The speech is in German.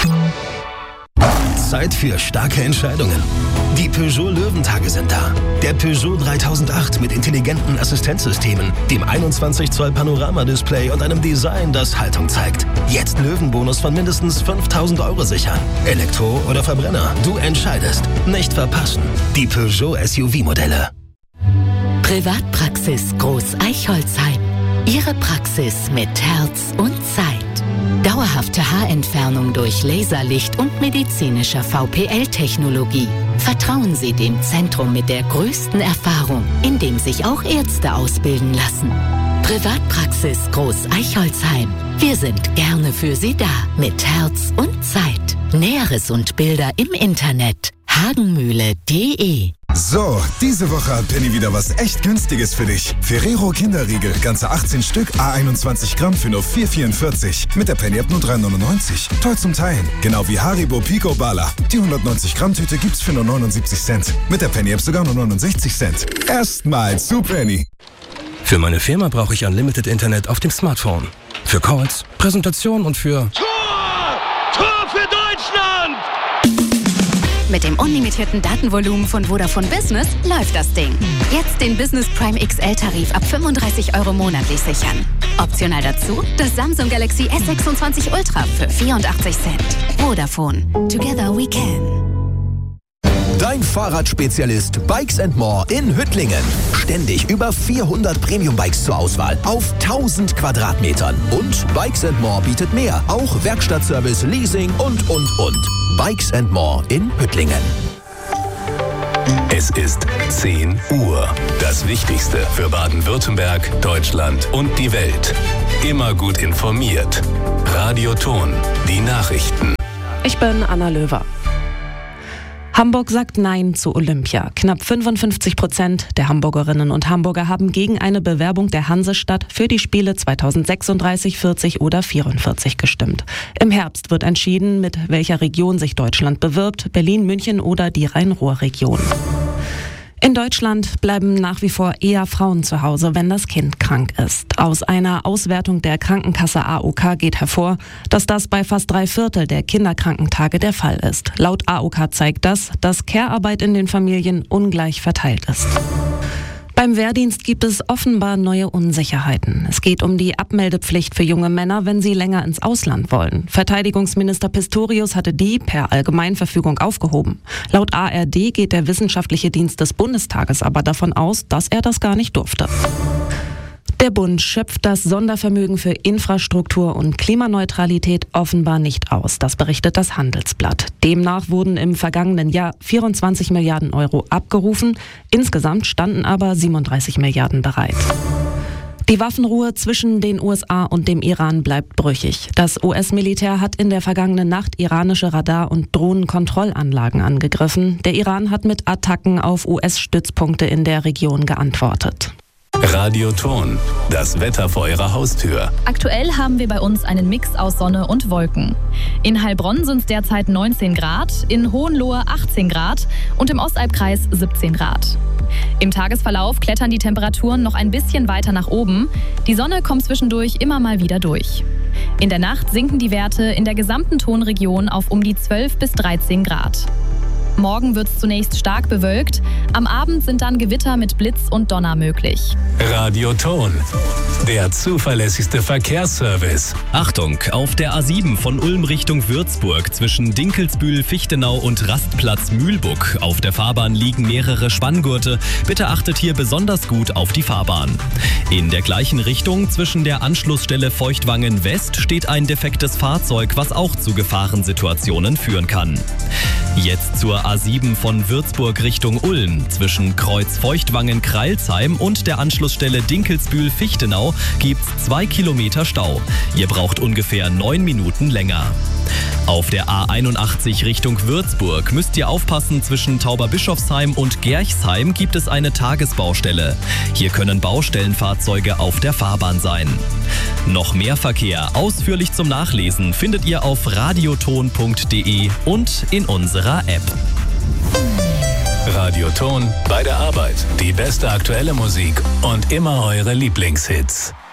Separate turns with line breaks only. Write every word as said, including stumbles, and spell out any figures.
Zeit für starke Entscheidungen. Die Peugeot Löwentage sind da. Der Peugeot dreitausendacht mit intelligenten Assistenzsystemen, dem einundzwanzig Zoll Panoramadisplay und einem Design, das Haltung zeigt. Jetzt Löwenbonus von mindestens fünftausend Euro sichern. Elektro oder Verbrenner, du entscheidest. Nicht verpassen. Die Peugeot S U V-Modelle.
Privatpraxis Groß Eichholzheim. Ihre Praxis mit Herz und Zeit. Dauerhafte Haarentfernung durch Laserlicht und medizinischer V P L-Technologie. Vertrauen Sie dem Zentrum mit der größten Erfahrung, in dem sich auch Ärzte ausbilden lassen. Privatpraxis Groß Eichholzheim. Wir sind gerne für Sie da, mit Herz und Zeit. Näheres und Bilder im Internet. hagenmühle punkt de.
So, diese Woche hat Penny wieder was echt Günstiges für dich. Ferrero Kinderriegel, ganze achtzehn Stück, a einundzwanzig Gramm für nur vier vierundvierzig. Mit der Penny-App nur drei neunundneunzig. Toll zum Teilen. Genau wie Haribo Pico Bala. Die hundertneunzig Gramm Tüte gibt's für nur neunundsiebzig Cent. Mit der Penny-App sogar nur neunundsechzig Cent. Erstmal zu Penny.
Für meine Firma brauche ich Unlimited Internet auf dem Smartphone. Für Calls, Präsentation und für...
Tor! Tor für Deutschland!
Mit dem unlimitierten Datenvolumen von Vodafone Business läuft das Ding. Jetzt den Business Prime X L-Tarif ab fünfunddreißig Euro monatlich sichern. Optional dazu das Samsung Galaxy S sechsundzwanzig Ultra für vierundachtzig Cent. Vodafone. Together we can.
Dein Fahrradspezialist Bikes and More in Hüttlingen. Ständig über vierhundert Premium-Bikes zur Auswahl auf tausend Quadratmetern. Und Bikes and More bietet mehr. Auch Werkstattservice, Leasing und, und, und. Bikes and More in Hüttlingen.
Es ist zehn Uhr. Das Wichtigste für Baden-Württemberg, Deutschland und die Welt. Immer gut informiert. Radio Ton, die Nachrichten.
Ich bin Anna Löwer. Hamburg sagt Nein zu Olympia. Knapp fünfundfünfzig Prozent der Hamburgerinnen und Hamburger haben gegen eine Bewerbung der Hansestadt für die Spiele zweitausendsechsunddreißig, vierzig oder vierundvierzig gestimmt. Im Herbst wird entschieden, mit welcher Region sich Deutschland bewirbt, Berlin, München oder die Rhein-Ruhr-Region. In Deutschland bleiben nach wie vor eher Frauen zu Hause, wenn das Kind krank ist. Aus einer Auswertung der Krankenkasse A O K geht hervor, dass das bei fast drei Viertel der Kinderkrankentage der Fall ist. Laut A O K zeigt das, dass Care-Arbeit in den Familien ungleich verteilt ist. Beim Wehrdienst gibt es offenbar neue Unsicherheiten. Es geht um die Abmeldepflicht für junge Männer, wenn sie länger ins Ausland wollen. Verteidigungsminister Pistorius hatte die per Allgemeinverfügung aufgehoben. Laut A R D geht der wissenschaftliche Dienst des Bundestages aber davon aus, dass er das gar nicht durfte. Der Bund schöpft das Sondervermögen für Infrastruktur und Klimaneutralität offenbar nicht aus. Das berichtet das Handelsblatt. Demnach wurden im vergangenen Jahr vierundzwanzig Milliarden Euro abgerufen. Insgesamt standen aber siebenunddreißig Milliarden bereit. Die Waffenruhe zwischen den U S A und dem Iran bleibt brüchig. Das U S-Militär hat in der vergangenen Nacht iranische Radar- und Drohnenkontrollanlagen angegriffen. Der Iran hat mit Attacken auf U S-Stützpunkte in der Region geantwortet.
Radio Ton, das Wetter vor Ihrer Haustür.
Aktuell haben wir bei uns einen Mix aus Sonne und Wolken. In Heilbronn sind es derzeit neunzehn Grad, in Hohenlohe achtzehn Grad und im Ostalbkreis siebzehn Grad. Im Tagesverlauf klettern die Temperaturen noch ein bisschen weiter nach oben. Die Sonne kommt zwischendurch immer mal wieder durch. In der Nacht sinken die Werte in der gesamten Tonregion auf um die zwölf bis dreizehn Grad. Morgen wird es zunächst stark bewölkt. Am Abend sind dann Gewitter mit Blitz und Donner möglich.
Radio Ton, der zuverlässigste Verkehrsservice.
Achtung, auf der A sieben von Ulm Richtung Würzburg zwischen Dinkelsbühl, Fichtenau und Rastplatz Mühlbuck. Auf der Fahrbahn liegen mehrere Spanngurte. Bitte achtet hier besonders gut auf die Fahrbahn. In der gleichen Richtung zwischen der Anschlussstelle Feuchtwangen West steht ein defektes Fahrzeug, was auch zu Gefahrensituationen führen kann. Jetzt zur A sieben von Würzburg Richtung Ulm. Zwischen Kreuz Feuchtwangen-Kreilsheim und der Anschlussstelle Dinkelsbühl-Fichtenau gibt's zwei Kilometer Stau. Ihr braucht ungefähr neun Minuten länger. Auf der A einundachtzig Richtung Würzburg müsst ihr aufpassen, zwischen Tauberbischofsheim und Gerchsheim gibt es eine Tagesbaustelle. Hier können Baustellenfahrzeuge auf der Fahrbahn sein. Noch mehr Verkehr ausführlich zum Nachlesen findet ihr auf radioton punkt de und in unserer App.
Radio Ton bei der Arbeit. Die beste aktuelle Musik und immer eure Lieblingshits.